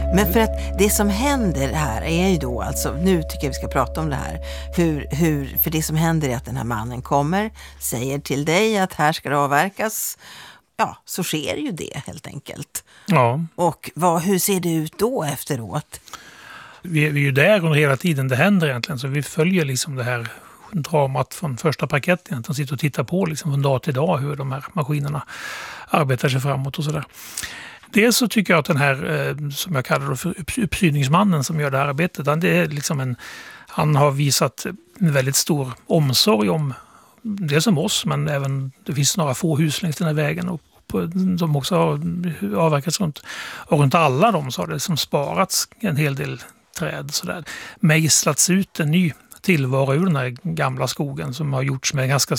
Men för att det som händer här är ju då, alltså nu tycker jag vi ska prata om det här, för det som händer är att den här mannen kommer, säger till dig att här ska det avverkas, ja, så sker ju det helt enkelt. Ja. Och hur ser det ut då efteråt? Vi är ju där under hela tiden det händer egentligen, så vi följer liksom det här dramat från första parketten. De sitter och tittar på liksom från dag till dag hur de här maskinerna arbetar sig framåt och sådär. Dels så tycker jag att den här, som jag kallar det för uppsyningsmannen som gör det här arbetet, det är liksom han har visat en väldigt stor omsorg om det som oss, men även det finns några få hus längs den här vägen och de också har avverkats runt alla dem, så har det som sparats en hel del träd sådär. Mejslats ut en ny tillvaro ur den här gamla skogen som har gjorts med ganska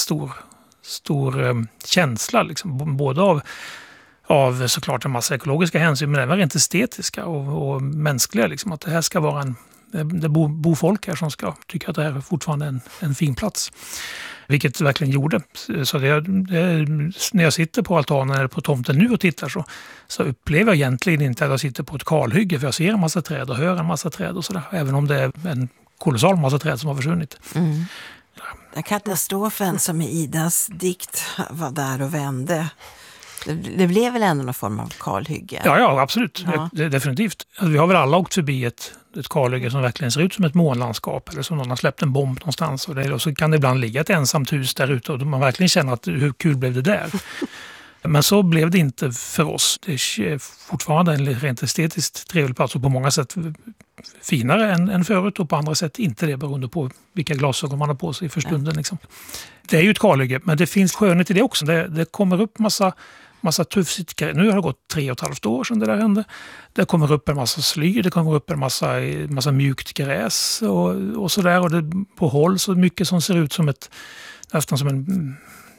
stor känsla liksom, både av såklart en massa ekologiska hänsyn, men även rent estetiska och mänskliga liksom, att det här ska vara det bor folk här som ska tycka att det här är fortfarande en fin plats. Vilket det verkligen gjorde. Så när jag sitter på altanen eller på tomten nu och tittar så upplever jag egentligen inte att jag sitter på ett kalhygge, för jag ser en massa träd och hör en massa träd och sådär. Även om det är en kolossal massa träd som har försvunnit. Mm. Den katastrofen som i Idas dikt var där och vände. Det blev väl ändå någon form av kalhygge? Ja, absolut. Ja. Definitivt. Vi har väl alla åkt förbi ett kalhygge som verkligen ser ut som ett månlandskap, eller som någon har släppt en bomb någonstans. Och så kan det ibland ligga ett ensamt hus där ute och man verkligen känner att hur kul blev det där? Men så blev det inte för oss. Det är fortfarande en rent estetiskt trevlig plats och på många sätt finare än förut, och på andra sätt inte det, beroende på vilka glasögon man har på sig för stunden. Liksom. Det är ju ett kalhygge, men det finns skönhet i det också. Det kommer upp massa tufsigt. Nu har det gått 3,5 år sedan det där hände. Det kommer upp en massa sly, det kommer upp en massa mjukt gräs och sådär. Och det på håll så mycket som ser ut som nästan som en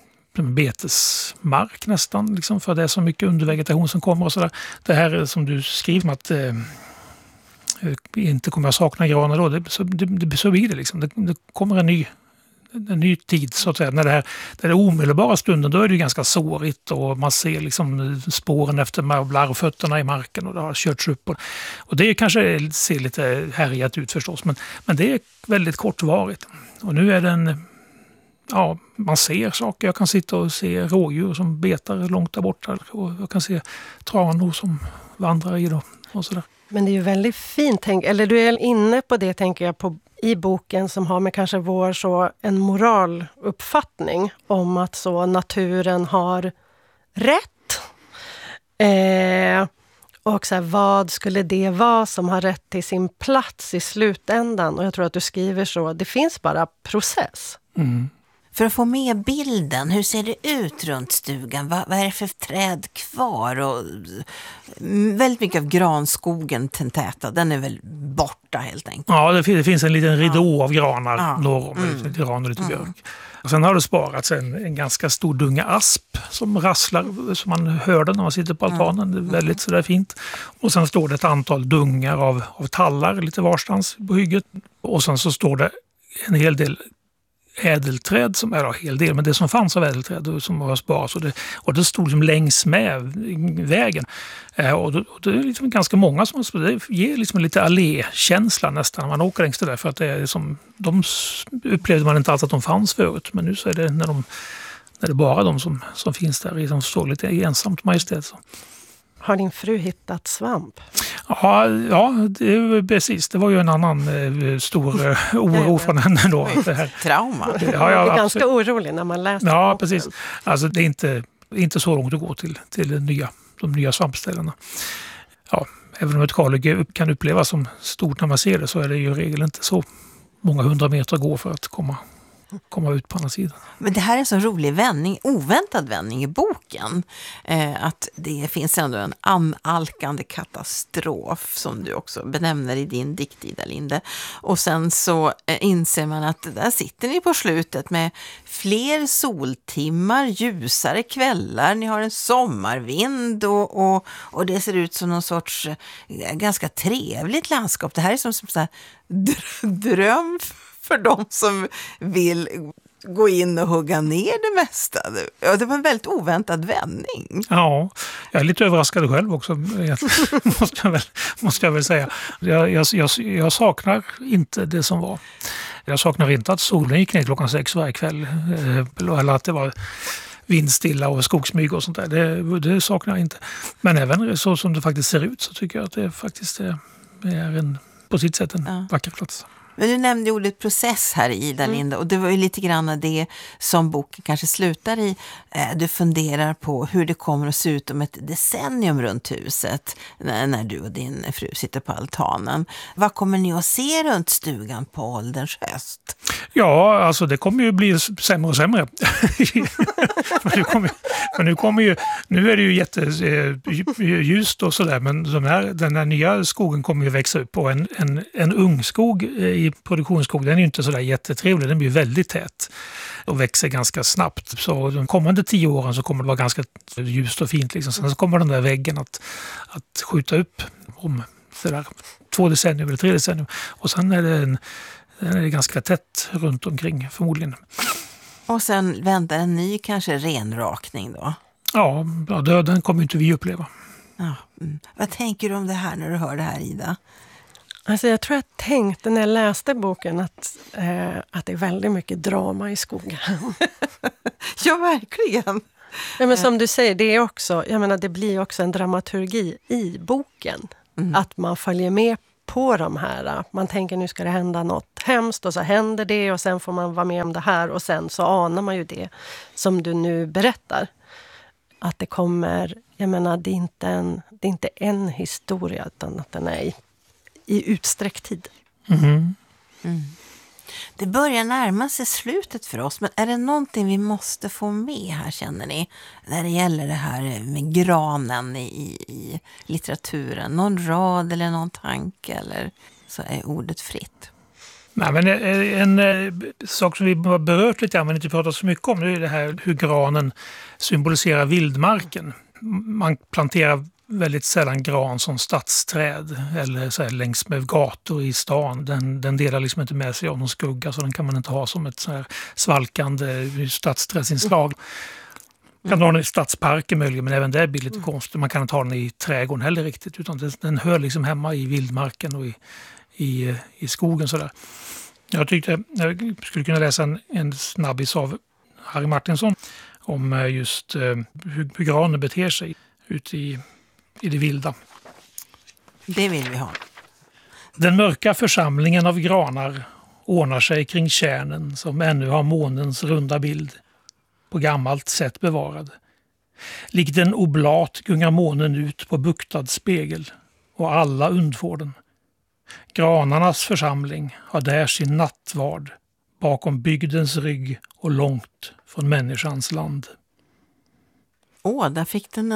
betesmark nästan. Liksom, för det är så mycket undervegetation som kommer och sådär. Det här som du skriver om att inte kommer jag sakna granar då. Så blir det liksom. Det kommer en ny tid så att säga. När det är omedelbara stunden, då är det ganska sårigt och man ser liksom spåren efter larvfötterna i marken och det har körts upp. Och det kanske ser lite härjat ut förstås, men det är väldigt kortvarigt. Och nu är den, man ser saker. Jag kan sitta och se rådjur som betar långt där borta och jag kan se tranor som vandrar i dem och sådär. Men det är ju väldigt fint, eller du är inne på det, tänker jag, i boken som har med kanske en moraluppfattning om att så naturen har rätt. Och så här, vad skulle det vara som har rätt till sin plats i slutändan? Och jag tror att du skriver så, det finns bara process. Mm. För att få med bilden, hur ser det ut runt stugan? Vad är det för träd kvar? Och väldigt mycket av granskogen täta, den är väl borta helt enkelt. Ja, det finns en liten ridå av granar norr om, lite gran och lite björk. Och sen har det sparats en ganska stor dunga asp som rasslar, som man hörde när man sitter på altanen. Det är väldigt sådär fint. Och sen står det ett antal dungar av tallar lite varstans på hygget. Och sen så står det en hel del ädelträd, men det som fanns av ädelträd som har sparats, och det stod som längs med vägen. Och det är liksom ganska många som det ger liksom lite allékänsla nästan när man åker längs det där, för att det är som, de upplevde man inte alls att de fanns förut, men nu så är det när det är bara de som finns där som står lite ensamt majestät. Så. Har din fru hittat svamp? Ja, det är precis. Det var ju en annan stor oro från henne då. Det här. Trauma. Jag är ganska orolig när man läser. Ja, precis. Alltså det är inte så långt att gå till de nya svampställena. Ja, även om ett kalhygge kan upplevas som stort när man ser det, så är det ju i regel inte så många 100 meter att gå för att komma ut på andra sidan. Men det här är en så rolig oväntad vändning i boken. Att det finns ändå en annalkande katastrof som du också benämner i din dikt, Ida Linde. Och sen så inser man att där sitter ni på slutet med fler soltimmar, ljusare kvällar, ni har en sommarvind och det ser ut som någon sorts ganska trevligt landskap. Det här är som så här dröm för de som vill gå in och hugga ner det mesta. Ja, det var en väldigt oväntad vändning. Ja, jag är lite överraskad själv också, måste jag väl säga. Jag saknar inte det som var. Jag saknar inte att solen gick ner klockan 6 varje kväll. Eller att det var vindstilla och skogsmyg och sånt där. Det saknar jag inte. Men även så som det faktiskt ser ut så tycker jag att det faktiskt är på sitt sätt en vacker plats. Men du nämnde ordet process här, Ida Linde, och det var ju lite grann det som boken kanske slutar i. Du funderar på hur det kommer att se ut om ett decennium runt huset när du och din fru sitter på altanen. Vad kommer ni att se runt stugan på ålderns höst? Ja, alltså det kommer ju bli sämre och sämre. Nu är det ju jätteljust och sådär, men den här nya skogen kommer ju växa upp, och en ungskog i produktionsskog, den är ju inte sådär jättetrevlig, den blir väldigt tät och växer ganska snabbt. Så de kommande 10 åren så kommer det vara ganska ljust och fint. Liksom. Sen så kommer den där väggen att skjuta upp om sådär 2 decennium eller 3 decennium. Och sen är det ganska tätt runt omkring förmodligen. Och sen väntar en ny kanske renrakning då? Ja, den kommer inte vi uppleva. Ja. Vad tänker du om det här när du hör det här, Ida? Alltså jag tror jag tänkte när jag läste boken att det är väldigt mycket drama i skogen. Ja, verkligen. Ja, men som du säger, det blir också en dramaturgi i boken. Att man följer med på de här. Man tänker nu ska det hända något hemskt och så händer det och sen får man vara med om det här och sen så anar man ju det som du nu berättar. Att det kommer, det är inte en historia utan att den är i utsträckt tid. Det börjar närma sig slutet för oss, men är det någonting vi måste få med här, känner ni, när det gäller det här med granen i litteraturen? Någon rad eller någon tanke, eller så är ordet fritt? Nej, men en sak som vi har berört lite, men inte pratat så mycket om, det är det här hur granen symboliserar vildmarken. Man planterar väldigt sällan gran som stadsträd eller så här längs med gator i stan. Den delar liksom inte med sig av någon skugga, så den kan man inte ha som ett så här svalkande stadsträdsinslag. Man kan ha den i stadsparken möjligen, men även där blir lite konstigt. Man kan inte ha den i trädgården heller riktigt, utan den hör liksom hemma i vildmarken och i skogen. Så där. Jag tyckte jag skulle kunna läsa en snabbis av Harry Martinsson om just hur granen beter sig ute i det vilda. Det vill vi ha. Den mörka församlingen av granar ordnar sig kring kärnen som ännu har månens runda bild på gammalt sätt bevarad. Likt en oblat gungar månen ut på buktad spegel och alla undfår den. Granarnas församling har där sin nattvard bakom bygdens rygg och långt från människans land. Där fick den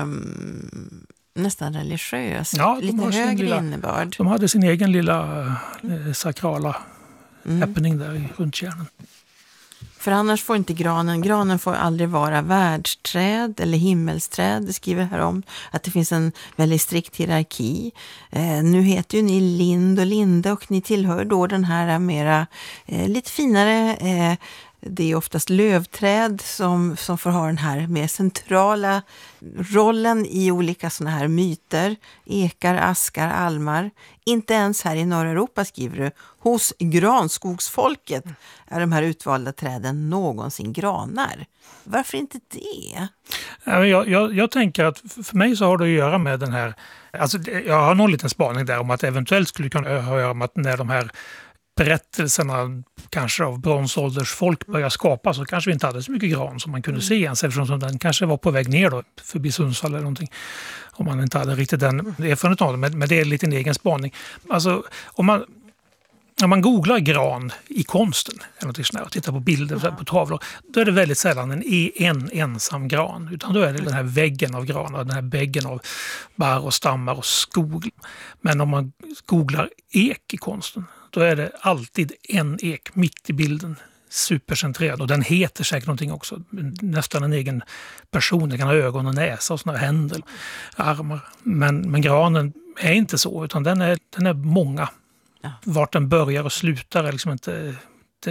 en nästan religiös, lite högre innebörd. De hade sin egen lilla sakrala happening där runt kärnan. För annars får inte granen får aldrig vara världsträd eller himmelsträd. Det skriver här om att det finns en väldigt strikt hierarki. Nu heter ju ni Lind och Linde, och ni tillhör då den här mera lite finare. Det är oftast lövträd som får ha den här mer centrala rollen i olika såna här myter. Ekar, askar, almar. Inte ens här i norra Europa, skriver du, hos granskogsfolket är de här utvalda träden någonsin granar. Varför inte det? Jag tänker att för mig så har det att göra med den här... Alltså jag har någon liten spaning där om att eventuellt skulle kunna ha att göra med att när de här berättelserna kanske av bronsåldersfolk börjar skapas, så kanske vi inte hade så mycket gran som man kunde se ens, eftersom den kanske var på väg ner då, förbi Sundsvall eller någonting, om man inte hade riktigt den erfarenheten av det, men det är lite en egen spaning. Alltså, om man googlar gran i konsten eller något sånt och tittar på bilder på tavlor, då är det väldigt sällan en ensam gran, utan då är det den här väggen av granar, den här väggen av barr och stammar och skog. Men om man googlar ek i konsten, då är det alltid en ek mitt i bilden, supercentrerad, och den heter säkert någonting också, nästan en egen person. Den kan ha ögon och näsa och såna händer, armar. Men granen är inte så, utan den är många. Ja. Vart den börjar och slutar är liksom inte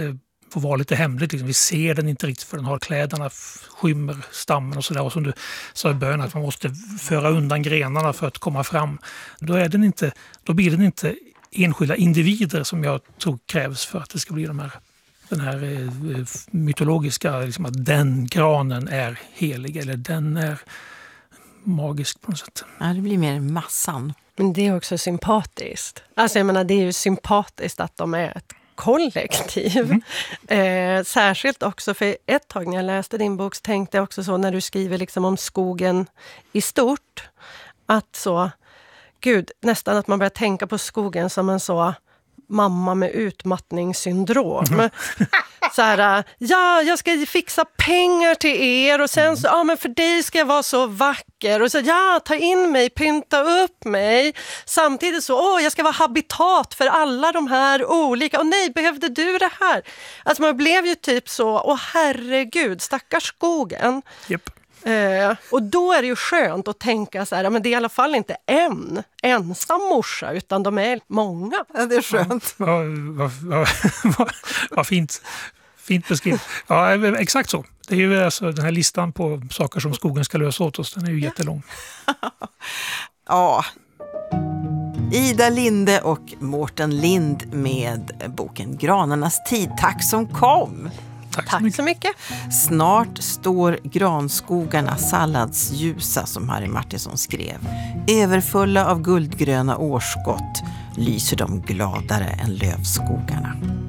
får vara lite hemligt. Liksom. Vi ser den inte riktigt för den har kläderna, skymmer stammen och sådär. Och som du sa i början att man måste föra undan grenarna för att komma fram. Då blir den inte enskilda individer som jag tror krävs för att det ska bli den här mytologiska, liksom att den granen är helig eller den är magisk på något sätt. Ja, det blir mer massan. Men det är också sympatiskt. Alltså jag menar, det är ju sympatiskt att de är ett kollektiv. Särskilt också för ett tag när jag läste din bok tänkte jag också så när du skriver liksom om skogen i stort. Att så, gud, nästan att man börjar tänka på skogen som en så mamma med utmattningssyndrom. Så här, ja, jag ska fixa pengar till er och sen så, ja men för dig ska jag vara så vacker och så, ja, ta in mig, pynta upp mig. Samtidigt så, jag ska vara habitat för alla de här olika, och nej, behövde du det här? Alltså man blev ju typ så, herregud, stackars skogen. Yep. Och då är det ju skönt att tänka så här, men det är i alla fall inte en ensam morsa, utan de är många. Ja, det är skönt. Vad fint. Fint beskrivet. Ja, exakt så. Det är ju alltså den här listan på saker som skogen ska lösa åt oss. Den är ju jättelång. Ja. Ida Linde och Mårten Lind med boken Granarnas tid. Tack som kom! Tack så mycket. Snart står granskogarna salladsljusa, som Harry Martinsson skrev. Överfulla av guldgröna årskott lyser de gladare än lövskogarna.